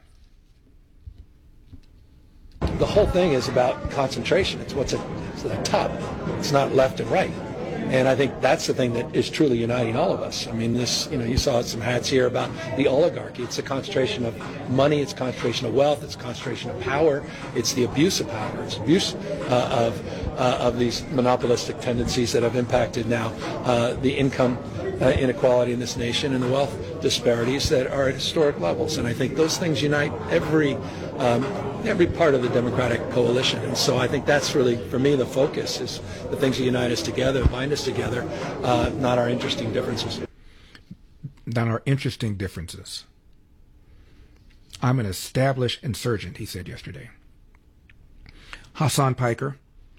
The whole thing is about concentration. It's what's at, it's at the top. It's not left and right. And I think that's the thing that is truly uniting all of us. I mean, this, you know, you saw some hats here about the oligarchy. It's a concentration of money, it's a concentration of wealth, it's a concentration of power, it's the abuse of power, it's abuse uh, of uh, of these monopolistic tendencies that have impacted now uh, the income uh, inequality in this nation and the wealth disparities that are at historic levels. And I think those things unite every um, every part of the Democratic coalition. And so I think that's really, for me, the focus is the things that unite us together, bind us together, uh, not our interesting differences. Not our interesting differences. I'm an established insurgent, he said yesterday. Hasan Piker,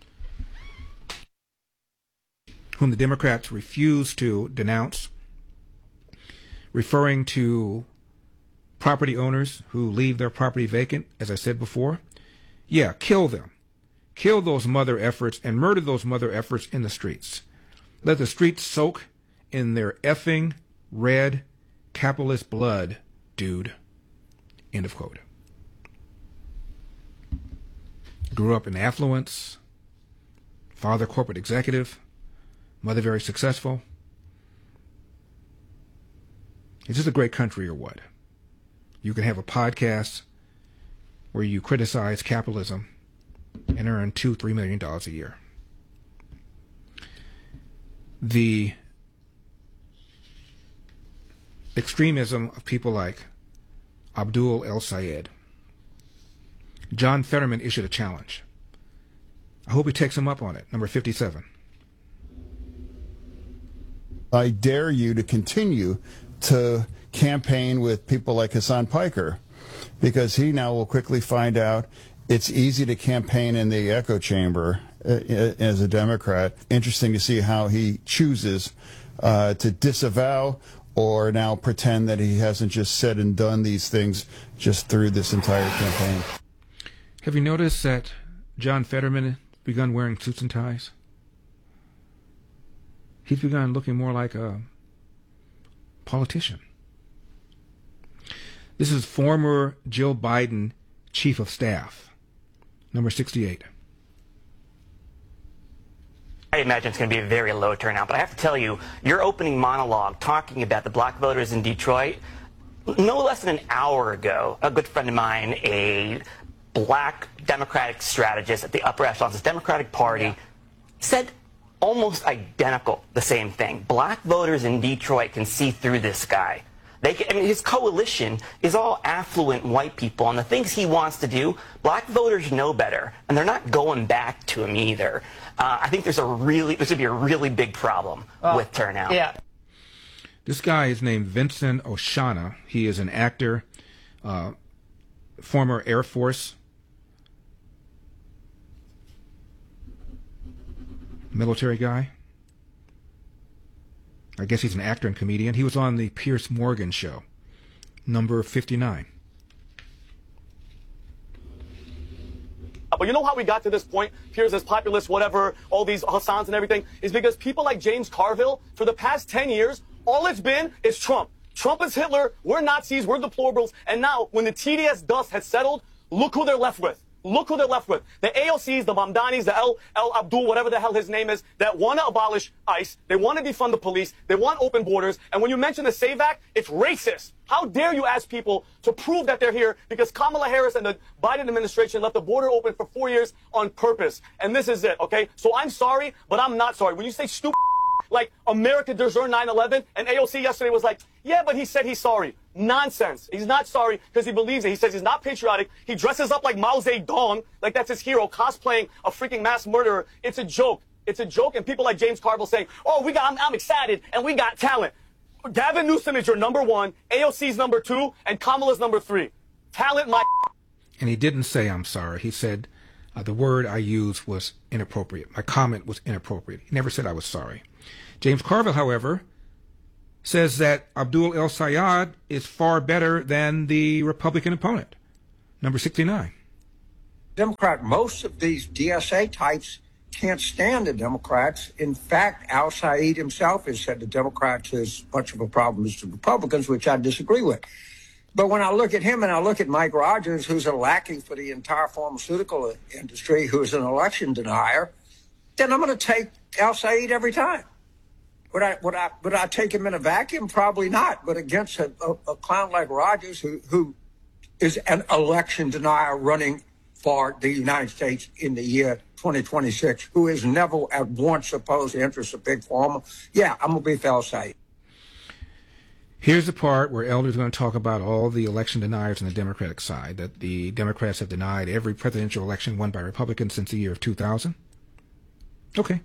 whom the Democrats refused to denounce, referring to property owners who leave their property vacant, as I said before. Yeah, kill them. Kill those mother efforts and murder those mother efforts in the streets. Let the streets soak in their effing red capitalist blood, dude. End of quote. Grew up in affluence, father corporate executive, mother very successful. Is this a great country or what? You can have a podcast where you criticize capitalism and earn two, three million dollars a year. The extremism of people like Abdul El-Sayed. John Fetterman issued a challenge. I hope he takes him up on it. Number fifty-seven. I dare you to continue to campaign with people like Hasan Piker, because he now will quickly find out it's easy to campaign in the echo chamber uh, as a Democrat. Interesting to see how he chooses uh, to disavow or now pretend that he hasn't just said and done these things just through this entire campaign. Have you noticed that John Fetterman begun wearing suits and ties? He's begun looking more like a politician. This is former Jill Biden chief of staff, number sixty-eight. I imagine it's going to be a very low turnout, but I have to tell you, your opening monologue talking about the black voters in Detroit, no less than an hour ago, a good friend of mine, a black Democratic strategist at the upper echelons of the Democratic Party, yeah. said almost identical the same thing. Black voters in Detroit can see through this guy. They can, I mean, his coalition is all affluent white people, and the things he wants to do, black voters know better, and they're not going back to him either. Uh, I think there's a really, there's going to be a really big problem uh, with turnout. Yeah. This guy is named Vincent Oshana. He is an actor, uh, former Air Force, military guy. I guess he's an actor and comedian. He was on the Piers Morgan show, number fifty-nine. But you know how we got to this point, Piers as populist, whatever, all these Hassans and everything, is because people like James Carville, for the past ten years, all it's been is Trump. Trump is Hitler, we're Nazis, we're deplorables, and now, when the T D S dust has settled, look who they're left with. Look who they're left with. The A O Cs, the Mamdanis, the El, El Abdul, whatever the hell his name is, that want to abolish ICE. They want to defund the police. They want open borders. And when you mention the SAVE Act, it's racist. How dare you ask people to prove that they're here because Kamala Harris and the Biden administration left the border open for four years on purpose. And this is it, okay? So I'm sorry, but I'm not sorry. When you say stupid like America deserved nine eleven, and A O C yesterday was like, yeah, but he said he's sorry. Nonsense. He's not sorry because he believes it. He says he's not patriotic. He dresses up like Mao Zedong, like that's his hero, cosplaying a freaking mass murderer. It's a joke. It's a joke. And people like James Carville saying, oh, we got, I'm, I'm excited, and we got talent. Gavin Newsom is your number one, A O C's number two, and Kamala's number three. Talent, my... And he didn't say I'm sorry. He said uh, the word I used was inappropriate. My comment was inappropriate. He never said I was sorry. James Carville, however, says that Abdul El-Sayed is far better than the Republican opponent. Number sixty-nine. Democrat, most of these D S A types can't stand the Democrats. In fact, Al Said himself has said the Democrats is much of a problem as the Republicans, which I disagree with. But when I look at him and I look at Mike Rogers, who's a lackey for the entire pharmaceutical industry, who's an election denier, then I'm going to take Al Said every time. Would I, would I, would I take him in a vacuum? Probably not. But against a, a, a clown like Rogers, who, who is an election denier running for the United States in the year twenty twenty-six, who has never at once opposed the interests of Big Pharma, yeah, I'm going to be for Al Said. Here's the part where Elder's going to talk about all the election deniers on the Democratic side, that the Democrats have denied every presidential election won by Republicans since the year of two thousand. Okay.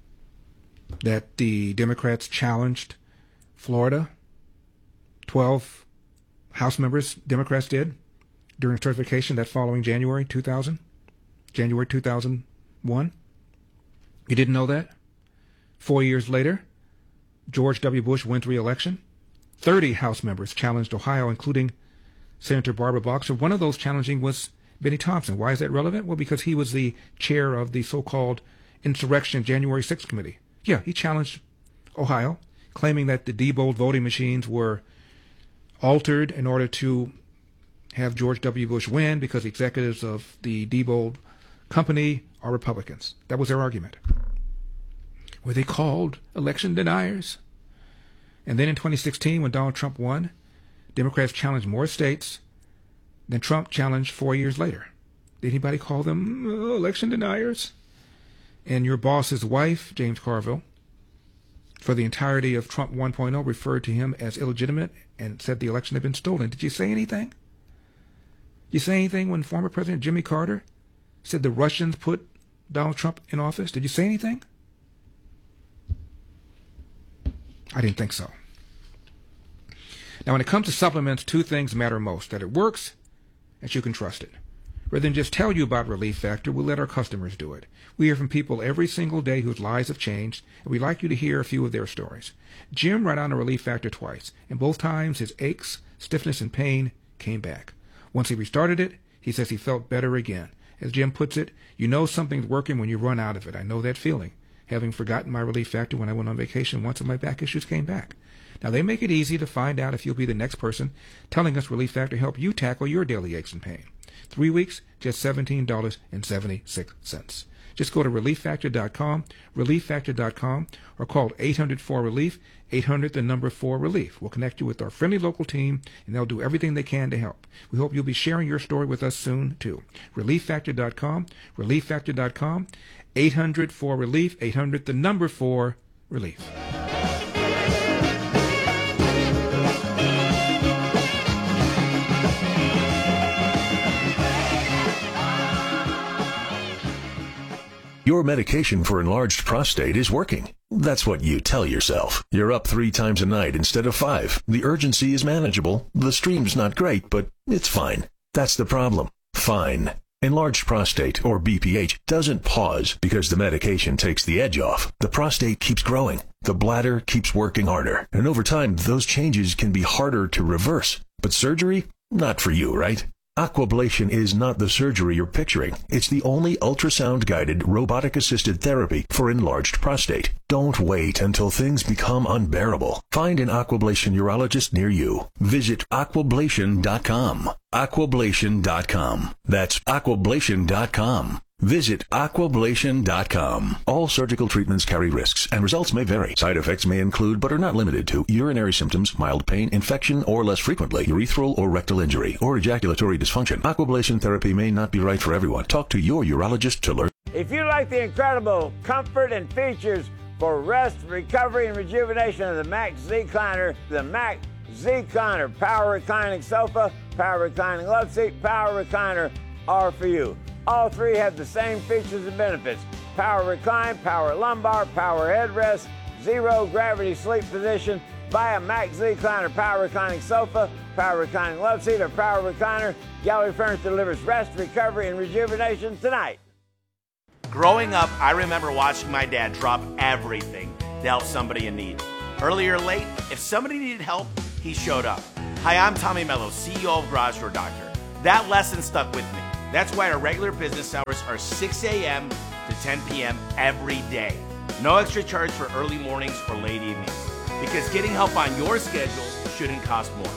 That the Democrats challenged Florida, twelve House members, Democrats did, during certification that following January two thousand, January two thousand one. You didn't know that? Four years later, George W. Bush wins re-election. thirty House members challenged Ohio, including Senator Barbara Boxer. One of those challenging was Benny Thompson. Why is that relevant? Well, because he was the chair of the so-called Insurrection January sixth Committee. Yeah, he challenged Ohio, claiming that the Diebold voting machines were altered in order to have George W. Bush win because the executives of the Diebold company are Republicans. That was their argument. Were they called election deniers? And then in twenty sixteen, when Donald Trump won, Democrats challenged more states than Trump challenged four years later. Did anybody call them uh, election deniers? And your boss's wife, James Carville, for the entirety of Trump one point oh, referred to him as illegitimate and said the election had been stolen. Did you say anything? Did you say anything when former President Jimmy Carter said the Russians put Donald Trump in office? Did you say anything? I didn't think so. Now, when it comes to supplements, two things matter most: that it works and you can trust it. Rather than just tell you about Relief Factor, we'll let our customers do it. We hear from people every single day whose lives have changed, and we'd like you to hear a few of their stories. Jim ran on a Relief Factor twice, and both times his aches, stiffness, and pain came back. Once he restarted it, he says he felt better again. As Jim puts it, you know something's working when you run out of it. I know that feeling, having forgotten my Relief Factor when I went on vacation once and my back issues came back. Now, they make it easy to find out if you'll be the next person telling us Relief Factor helped you tackle your daily aches and pain. Three weeks, just seventeen dollars and seventy-six cents. Just go to relief factor dot com, relief factor dot com, or call eight hundred four relief, eight hundred the number four relief. We'll connect you with our friendly local team, and they'll do everything they can to help. We hope you'll be sharing your story with us soon, too. relief factor dot com, relief factor dot com, eight hundred four relief, eight hundred the number four relief. Your medication for enlarged prostate is working. That's what you tell yourself. You're up three times a night instead of five. The urgency is manageable. The stream's not great, but it's fine. That's the problem. Fine. Enlarged prostate, or B P H, doesn't pause because the medication takes the edge off. The prostate keeps growing. The bladder keeps working harder. And over time, those changes can be harder to reverse. But surgery? Not for you, right? Aquablation is not the surgery you're picturing. It's the only ultrasound-guided, robotic-assisted therapy for enlarged prostate. Don't wait until things become unbearable. Find an Aquablation urologist near you. Visit aquablation dot com. aquablation dot com. That's aquablation dot com. Visit aquablation dot com. All surgical treatments carry risks, and results may vary. Side effects may include, but are not limited to, urinary symptoms, mild pain, infection, or less frequently, urethral or rectal injury, or ejaculatory dysfunction. Aquablation therapy may not be right for everyone. Talk to your urologist to learn. If you like the incredible comfort and features for rest, recovery, and rejuvenation of the Mac Z-Cliner, the Mac Z-Cliner Power Reclining Sofa, Power Reclining Love Seat, Power Recliner are for you. All three have the same features and benefits: power recline, power lumbar, power headrest, zero gravity sleep position. Buy a Mac Z-Cliner Power Reclining Sofa, Power Reclining Love Seat, or Power Recliner. Gallery Furniture delivers rest, recovery, and rejuvenation tonight. Growing up, I remember watching my dad drop everything to help somebody in need. Early or late, if somebody needed help, he showed up. Hi, I'm Tommy Mello, C E O of Garage Door Doctor. That lesson stuck with me. That's why our regular business hours are six a.m. to ten p.m. every day. No extra charge for early mornings or late evenings. Because getting help on your schedule shouldn't cost more.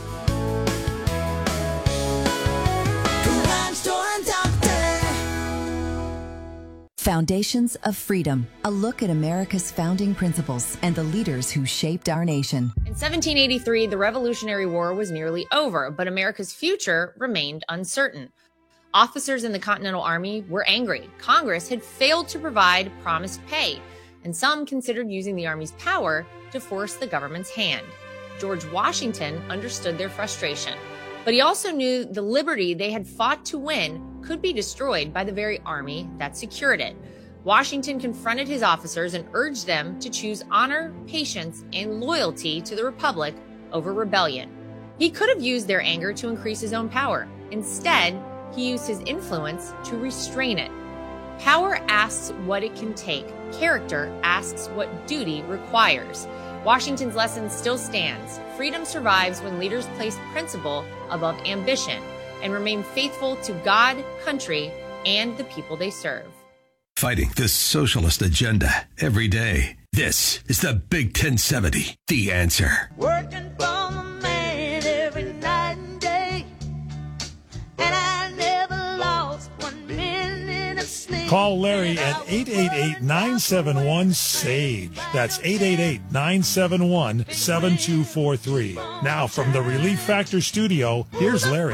Foundations of Freedom, a look at America's founding principles and the leaders who shaped our nation. In seventeen eighty-three, the Revolutionary War was nearly over, but America's future remained uncertain. Officers in the Continental Army were angry. Congress had failed to provide promised pay, and some considered using the Army's power to force the government's hand. George Washington understood their frustration, but he also knew the liberty they had fought to win could be destroyed by the very army that secured it. Washington confronted his officers and urged them to choose honor, patience, and loyalty to the Republic over rebellion. He could have used their anger to increase his own power. Instead, he used his influence to restrain it. Power asks what it can take. Character asks what duty requires. Washington's lesson still stands. Freedom survives when leaders place principle above ambition and remain faithful to God, country, and the people they serve. Fighting the socialist agenda every day. This is the Big ten seventy, The Answer. Working for the man every night and day, and I never lost one minute of sleep. Call Larry at eight eight eight, nine seven one, SAGE. That's eight eight eight, nine seven one, seven two four three. Now from the Relief Factor studio, here's Larry.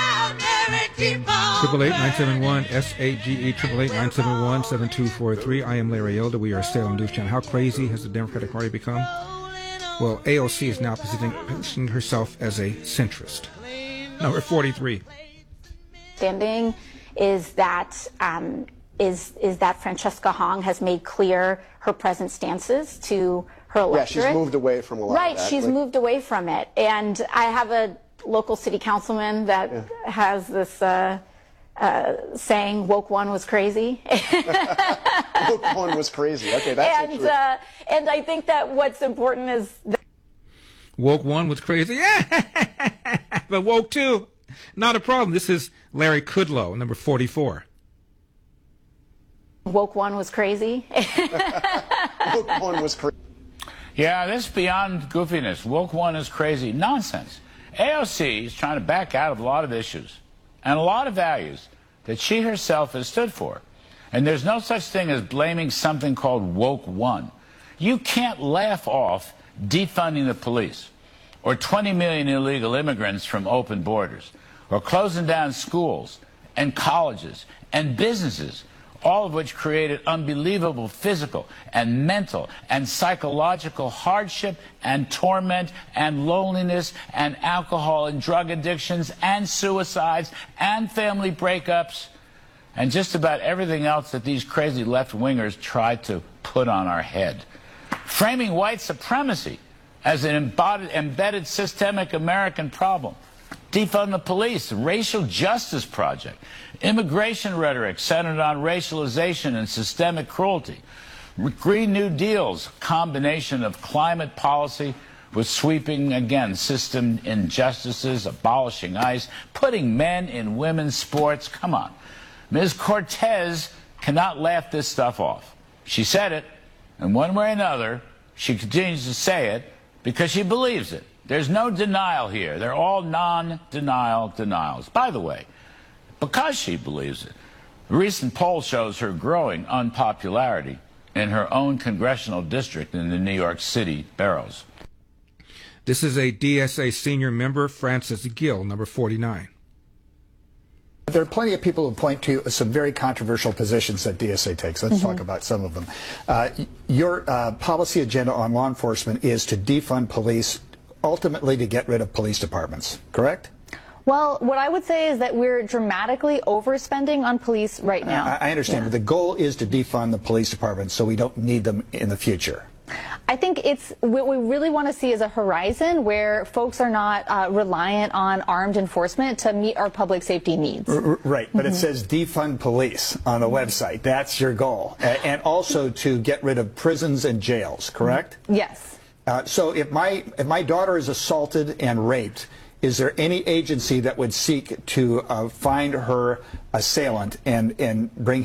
Triple eight nine seven one S A G E triple eight nine seven one seven two four three. I am Larry Elder. We are Salem News Channel. How crazy has the Democratic Party become? Well, A O C is now positioning, positioning herself as a centrist. Number forty-three. Standing is that um, is is that Francesca Hong has made clear her present stances to her electorate. Yeah, she's moved away from a lot right, of that. she's like, moved away from it, and I have a local city councilman that yeah. has this uh, uh, saying, "Woke one was crazy." Woke one was crazy. Okay, that's and uh, and I think that what's important is that woke one was crazy. Yeah, but woke two, not a problem. This is Larry Kudlow, number forty-four. Woke one was crazy. Woke one was crazy. Yeah, this is beyond goofiness. Woke one is crazy. Nonsense. A O C is trying to back out of a lot of issues and a lot of values that she herself has stood for. And there's no such thing as blaming something called woke one. You can't laugh off defunding the police or twenty million illegal immigrants from open borders or closing down schools and colleges and businesses, all of which created unbelievable physical and mental and psychological hardship and torment and loneliness and alcohol and drug addictions and suicides and family breakups and just about everything else that these crazy left-wingers tried to put on our head. Framing white supremacy as an embodied, embedded systemic American problem. Defund the police, racial justice project, immigration rhetoric centered on racialization and systemic cruelty, Green New Deal's combination of climate policy with sweeping, again, system injustices, abolishing ICE, putting men in women's sports. Come on. Miz Cortez cannot laugh this stuff off. She said it, and one way or another, she continues to say it because she believes it. There's no denial here. They're all non-denial denials. By the way, because she believes it, a recent poll shows her growing unpopularity in her own congressional district in the New York City boroughs. This is a D S A senior member, Francis Gill, number forty-nine. There are plenty of people who point to some very controversial positions that D S A takes. Let's mm-hmm. talk about some of them. Uh, your uh, policy agenda on law enforcement is to defund police, ultimately to get rid of police departments, correct? Well, what I would say is that we're dramatically overspending on police right now. I, I understand, yeah. but the goal is to defund the police departments so we don't need them in the future. I think it's what we really want to see is a horizon where folks are not uh, reliant on armed enforcement to meet our public safety needs. R right, but mm-hmm. it says defund police on the website. That's your goal. A and also to get rid of prisons and jails, correct? Yes. Uh, so if my if my daughter is assaulted and raped is there any agency that would seek to uh, find her assailant and, and bring